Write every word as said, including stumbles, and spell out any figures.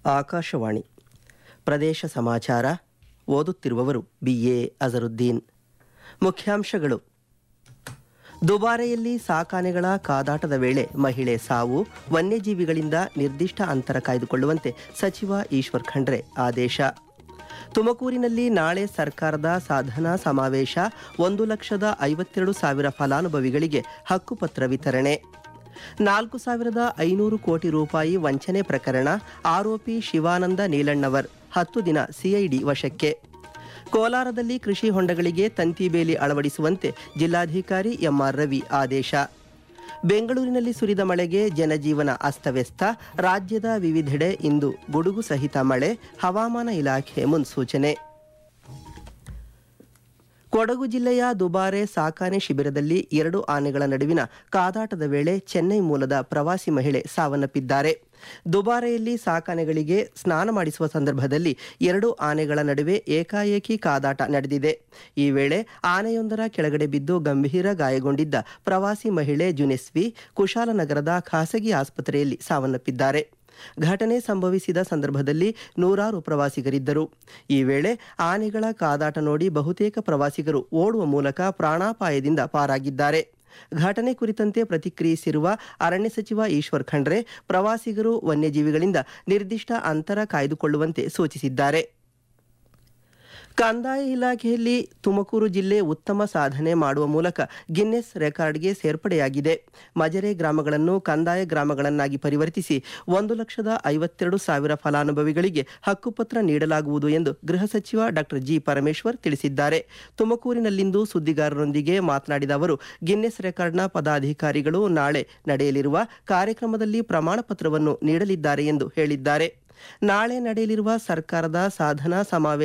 ಆಕಾಶವಾಣಿ ಪ್ರದೇಶ ಸಮಾಚಾರ ಓದುತ್ತಿರುವವರು B A Azharuddin. ಮುಖ್ಯಾಂಶಗಳು: ದುಬಾರೆಯಲ್ಲಿ ಸಾಕಾನೆಗಳ ಕಾದಾಟದ ವೇಳೆ ಮಹಿಳೆ ಸಾವು, ವನ್ಯಜೀವಿಗಳಿಂದ ನಿರ್ದಿಷ್ಟ ಅಂತರ ಕಾಯ್ದುಕೊಳ್ಳುವಂತೆ ಸಚಿವ ಈಶ್ವರ್ ಖಂಡ್ರೆ ಆದೇಶ. ತುಮಕೂರಿನಲ್ಲಿ ನಾಳೆ ಸರ್ಕಾರದ ಸಾಧನಾ ಸಮಾವೇಶ, ಒಂದು ಲಕ್ಷದ ಐವತ್ತೆರಡು ಸಾವಿರ ಫಲಾನುಭವಿಗಳಿಗೆ ಹಕ್ಕುಪತ್ರ ವಿತರಣೆ. ನಾಲ್ಕು ಸಾವಿರದ ಐನೂರು ಕೋಟಿ ರೂಪಾಯಿ ವಂಚನೆ ಪ್ರಕರಣ, ಆರೋಪಿ ಶಿವಾನಂದ ನೀಲಣ್ಣವರ್ ಹತ್ತು ದಿನ ಸಿಐಡಿ ವಶಕ್ಕೆ. ಕೋಲಾರದಲ್ಲಿ ಕೃಷಿ ಹೊಂಡಗಳಿಗೆ ತಂತಿ ಬೇಲಿ ಅಳವಡಿಸುವಂತೆ ಜಿಲ್ಲಾಧಿಕಾರಿ ಎಂಆರ್ ರವಿ ಆದೇಶ. ಬೆಂಗಳೂರಿನಲ್ಲಿ ಸುರಿದ ಮಳೆಗೆ ಜನಜೀವನ ಅಸ್ತವ್ಯಸ್ತ, ರಾಜ್ಯದ ವಿವಿಧೆಡೆ ಇಂದು ಗುಡುಗು ಸಹಿತ ಮಳೆ, ಹವಾಮಾನ ಇಲಾಖೆ ಮುನ್ಸೂಚನೆ. ಕೊಡಗು ಜಿಲ್ಲೆಯ ದುಬಾರೆ ಸಾಕಾನೆ ಶಿಬಿರದಲ್ಲಿ ಎರಡು ಆನೆಗಳ ನಡುವಿನ ಕಾದಾಟದ ವೇಳೆ ಚೆನ್ನೈ ಮೂಲದ ಪ್ರವಾಸಿ ಮಹಿಳೆ ಸಾವನ್ನಪ್ಪಿದ್ದಾರೆ. ದುಬಾರೆಯಲ್ಲಿ ಸಾಕಾನೆಗಳಿಗೆ ಸ್ನಾನ ಮಾಡಿಸುವ ಸಂದರ್ಭದಲ್ಲಿ ಎರಡು ಆನೆಗಳ ನಡುವೆ ಏಕಾಏಕಿ ಕಾದಾಟ ನಡೆದಿದೆ. ಈ ವೇಳೆ ಆನೆಯೊಂದರ ಕೆಳಗಡೆ ಬಿದ್ದು ಗಂಭೀರ ಗಾಯಗೊಂಡಿದ್ದ ಪ್ರವಾಸಿ ಮಹಿಳೆ ಜುನೆಸ್ವಿ ಕುಶಾಲನಗರದ ಖಾಸಗಿ ಆಸ್ಪತ್ರೆಯಲ್ಲಿ ಸಾವನ್ನಪ್ಪಿದ್ದಾರೆ. ಘಟನೆ ಸಂಭವಿಸಿದ ಸಂದರ್ಭದಲ್ಲಿ ನೂರಾರು ಪ್ರವಾಸಿಗರಿದ್ದರು. ಈ ವೇಳೆ ಆನೆಗಳ ಕಾದಾಟ ನೋಡಿ ಬಹುತೇಕ ಪ್ರವಾಸಿಗರು ಓಡುವ ಮೂಲಕ ಪ್ರಾಣಾಪಾಯದಿಂದ ಪಾರಾಗಿದ್ದಾರೆ. ಘಟನೆ ಕುರಿತಂತೆ ಪ್ರತಿಕ್ರಿಯಿಸಿರುವ ಅರಣ್ಯ ಸಚಿವ ಈಶ್ವರ್ ಖಂಡ್ರೆ, ಪ್ರವಾಸಿಗರು ವನ್ಯಜೀವಿಗಳಿಂದ ನಿರ್ದಿಷ್ಟ ಅಂತರ ಕಾಯ್ದುಕೊಳ್ಳುವಂತೆ ಸೂಚಿಸಿದ್ದಾರೆ. ಕಂದಾಯ ಇಲಾಖೆಯಲ್ಲಿ ತುಮಕೂರು ಜಿಲ್ಲೆ ಉತ್ತಮ ಸಾಧನೆ ಮಾಡುವ ಮೂಲಕ ಗಿನ್ನೆಸ್ ರೆಕಾರ್ಡ್ಗೆ ಸೇರ್ಪಡೆಯಾಗಿದೆ. ಮಜರೆ ಗ್ರಾಮಗಳನ್ನು ಕಂದಾಯ ಗ್ರಾಮಗಳನ್ನಾಗಿ ಪರಿವರ್ತಿಸಿ ಒಂದು ಲಕ್ಷದ ಐವತ್ತೆರಡು ಸಾವಿರ ಫಲಾನುಭವಿಗಳಿಗೆ ಹಕ್ಕುಪತ್ರ ನೀಡಲಾಗುವುದು ಎಂದು ಗೃಹ ಸಚಿವ ಡಾಕ್ಟರ್ ಜಿ ಪರಮೇಶ್ವರ್ ತಿಳಿಸಿದ್ದಾರೆ. ತುಮಕೂರಿನಲ್ಲಿಂದು ಸುದ್ದಿಗಾರರೊಂದಿಗೆ ಮಾತನಾಡಿದ ಅವರು, ಗಿನ್ನೆಸ್ ರೆಕಾರ್ಡ್ನ ಪದಾಧಿಕಾರಿಗಳು ನಾಳೆ ನಡೆಯಲಿರುವ ಕಾರ್ಯಕ್ರಮದಲ್ಲಿ ಪ್ರಮಾಣ ಪತ್ರವನ್ನು ನೀಡಲಿದ್ದಾರೆ ಎಂದು ಹೇಳಿದ್ದಾರೆ. ನಾಳೆ ನಡೆಯಲಿರುವ ಸರ್ಕಾರದ ಸಾಧನಾ ಸಮಾವೇಶ